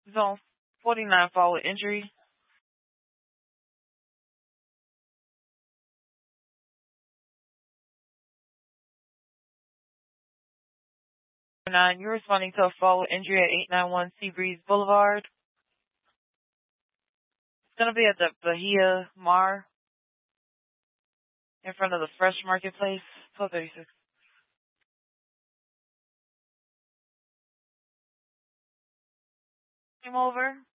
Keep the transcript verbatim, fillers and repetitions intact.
Zone forty-nine, fall with injury. Nine, you're responding to a fall with injury at eight ninety-one Seabreeze Boulevard. It's going to be at the Bahia Mar in front of the Fresh Marketplace, twelve thirty-six. Came over.